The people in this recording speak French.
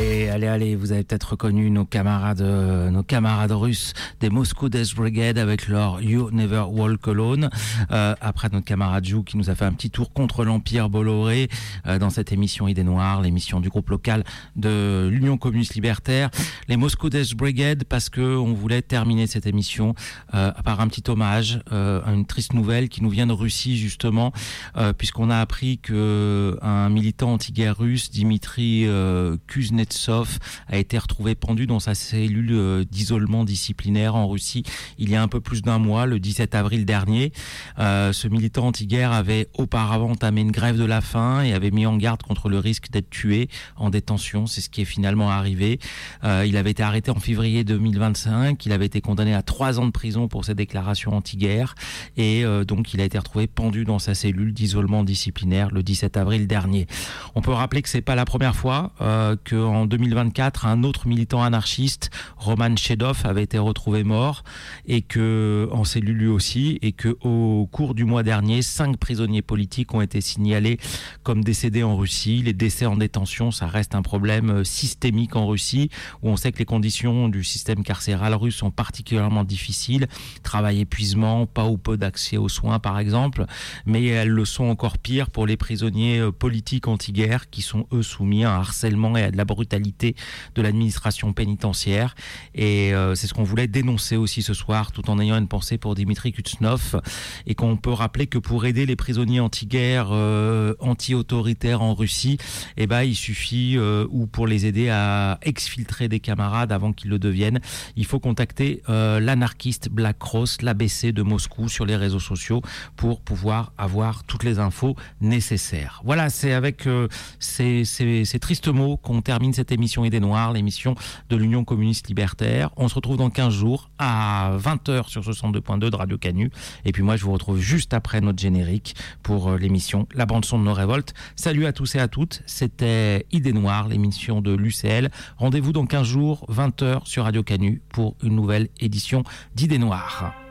Allez, vous avez peut-être reconnu nos camarades russes des Moscow Death Brigade avec leur You Never Walk Alone. Après notre camarade Jou qui nous a fait un petit tour contre l'Empire Bolloré dans cette émission Idées Noires, l'émission du groupe local de l'Union communiste libertaire. Les Moscow Death Brigade parce que on voulait terminer cette émission par un petit hommage, une triste nouvelle qui nous vient de Russie justement, puisqu'on a appris que un militant anti-guerre russe, Dimitri Kuznetsov, a été retrouvé pendu dans sa cellule d'isolement disciplinaire en Russie il y a un peu plus d'un mois, le 17 avril dernier. Ce militant anti-guerre avait auparavant entamé une grève de la faim et avait mis en garde contre le risque d'être tué en détention. C'est ce qui est finalement arrivé. Il avait été arrêté en février 2025. Il avait été condamné à 3 ans de prison pour ses déclarations anti-guerre et donc il a été retrouvé pendu dans sa cellule d'isolement disciplinaire le 17 avril dernier. On peut rappeler que c'est pas la première fois qu'en 2024, un autre militant anarchiste, Roman Chedov, avait été retrouvé mort et que en cellule lui aussi, et que au cours du mois dernier, 5 prisonniers politiques ont été signalés comme décédés en Russie. Les décès en détention, ça reste un problème systémique en Russie, où on sait que les conditions du système carcéral russe sont particulièrement difficiles. Travail, épuisement, pas ou peu d'accès aux soins par exemple, mais elles le sont encore pire pour les prisonniers politiques anti-guerre qui sont eux soumis à un harcèlement et à de la brutalité de l'administration pénitentiaire. Et c'est ce qu'on voulait dénoncer aussi ce soir, tout en ayant une pensée pour Dimitri Kuznetsov, et qu'on peut rappeler que pour aider les prisonniers anti-guerre, anti-autoritaires en Russie, il suffit, ou pour les aider à exfiltrer des camarades avant qu'ils le deviennent, il faut contacter l'anarchiste Black Cross, l'ABC de Moscou, sur les réseaux sociaux pour pouvoir avoir toutes les infos nécessaires. Voilà, c'est avec ces tristes mots qu'on termine cette émission Idées Noires, l'émission de l'Union communiste libertaire. On se retrouve dans 15 jours à 20h sur 62.2 de Radio Canu. Et puis moi, je vous retrouve juste après notre générique pour l'émission La bande-son de nos révoltes. Salut à tous et à toutes. C'était Idées Noires, l'émission de l'UCL. Rendez-vous dans 15 jours, 20h sur Radio Canu pour une nouvelle édition d'Idées Noires.